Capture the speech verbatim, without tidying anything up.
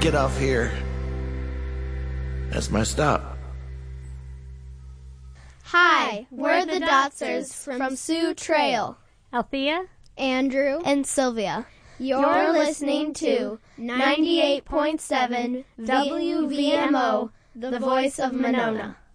get off here. That's my stop. Hi, we're the Dotsers from Sioux Trail. Althea, Andrew, and Sylvia. You're, You're listening to ninety-eight point seven W V M O, the voice of Monona.